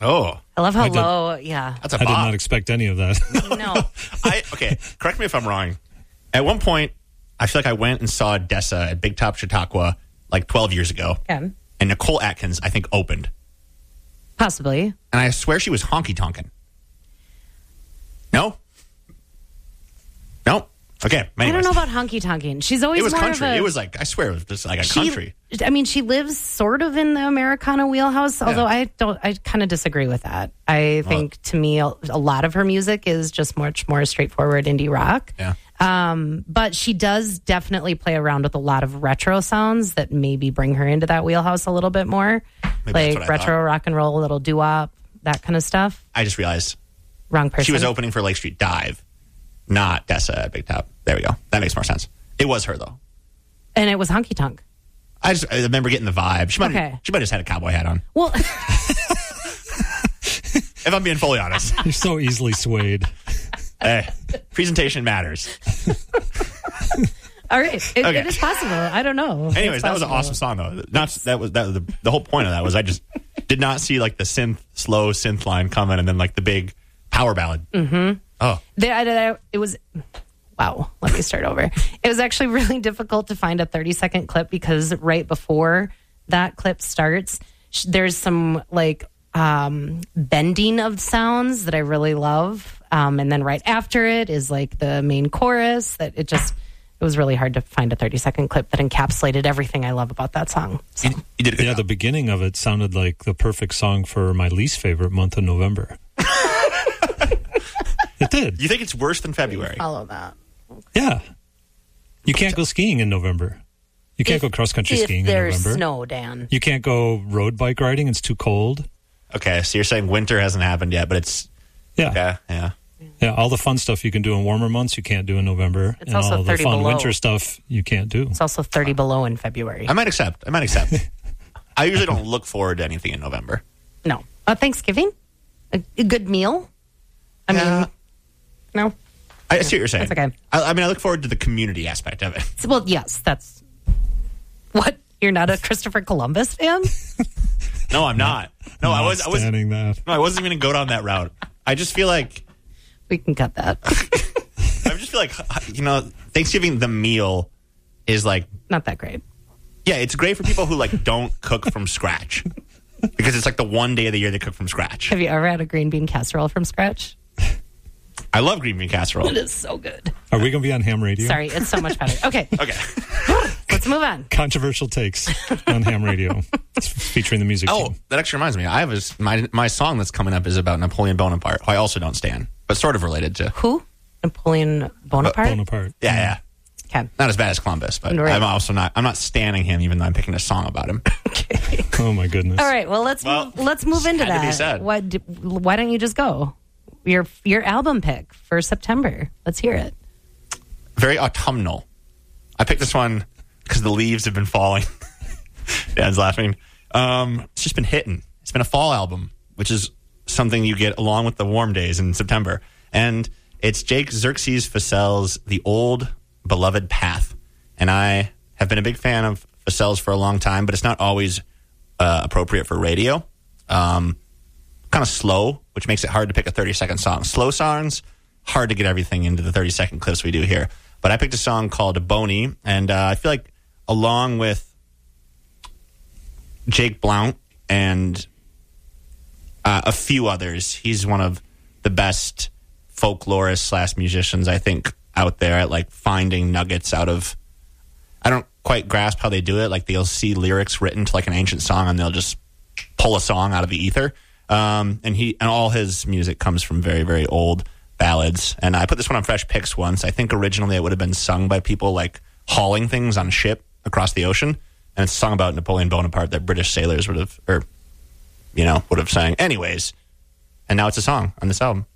Oh. I love how low, yeah. That's a I did bop. not expect any of that. No. Okay, correct me if I'm wrong. At one point, I feel like I went and saw Dessa at Big Top Chautauqua like 12 years ago. Okay. And Nicole Atkins, I think, opened. Possibly. And I swear she was honky-tonkin'. No? No? Okay, anyways. I don't know about honky-tonking. She's always It was more country. of a... It was like, I swear it was just like a country. I mean, she lives sort of in the Americana wheelhouse, although I kind of disagree with that. I think, to me, a lot of her music is just much more straightforward indie rock. Yeah. But she does definitely play around with a lot of retro sounds that maybe bring her into that wheelhouse a little bit more. Maybe that's what Like I retro thought. rock and roll, a little doo-wop, that kind of stuff. I just realized Wrong person. she was opening for Lake Street Dive, not Dessa at Big Top. There we go. That makes more sense. It was her, though. And it was honky-tonk. I remember getting the vibe. She might have just had a cowboy hat on. Well, If I'm being fully honest. You're so easily swayed. Hey, presentation matters. all right. It Okay. is possible. I don't know. Anyways, It's that was an possible. awesome song, though. That was the whole point of that was I just did not see like the slow synth line coming and then like the big power ballad. Mm-hmm. Oh, It was... Wow, let me start over. It was actually really difficult to find a 30-second clip because right before that clip starts, there's some like bending of sounds that I really love. And then right after it is like the main chorus that it was really hard to find a 30-second clip that encapsulated everything I love about that song. So. you did a good Yeah, job. the beginning of it sounded like the perfect song for my least favorite month of November. It did. You think it's worse than February? Follow that. Yeah. You can't go skiing in November. You can't go cross-country skiing If in there's November. snow, Dan. You can't go road bike riding. It's too cold. Okay, so you're saying winter hasn't happened yet, but it's Yeah. yeah. Yeah, all the fun stuff you can do in warmer months, you can't do in November. It's and also all the 30 fun below. winter stuff you can't do. It's also 30 below in February. I might accept. I usually don't look forward to anything in November. No. Thanksgiving? A good meal? I mean, no. I see what you're saying. That's okay. I mean, I look forward to the community aspect of it. Well, yes, that's... What? You're not a Christopher Columbus fan? No, I'm not. No, I was. Standing that. No, I wasn't even going to go down that route. I just feel like We can cut that. I just feel like Thanksgiving the meal is like Not that great. yeah, it's great for people who like don't cook from scratch because it's like the one day of the year they cook from scratch. Have you ever had a green bean casserole from scratch? I love green bean casserole. It is so good. Are we going to be on ham radio? Sorry, it's so much better. Okay, Okay. let's move on. Controversial takes on ham radio. It's featuring the music Oh, team. that actually reminds me. I have my song that's coming up is about Napoleon Bonaparte, who I also don't stand, but sort of related to. Who? Napoleon Bonaparte? Bonaparte. Yeah. Okay. Not as bad as Columbus, but Right. I'm not standing him, even though I'm picking a song about him. Oh, my goodness. All right, well, let's move into had to be that. said. Why don't you just go? Your album pick for September. Let's hear it. Very autumnal. I picked this one because the leaves have been falling. Dan's laughing. It's just been hitting. It's been a fall album, which is something you get along with the warm days in September. And it's Jake Xerxes Fasell's The Old Beloved Path. And I have been a big fan of Fasell's for a long time, but it's not always appropriate for radio. Kind of slow, which makes it hard to pick a 30-second song. Slow songs, hard to get everything into the 30-second clips we do here. But I picked a song called Boney, and I feel like along with Jake Blount and a few others, he's one of the best folklorists / musicians, I think, out there at like finding nuggets out of... I don't quite grasp how they do it. Like they'll see lyrics written to like an ancient song and they'll just pull a song out of the ether. And all his music comes from very, very old ballads. And I put this one on Fresh Picks once. I think originally it would have been sung by people like hauling things on a ship across the ocean. And it's sung about Napoleon Bonaparte that British sailors would have sang. Anyways. And now it's a song on this album.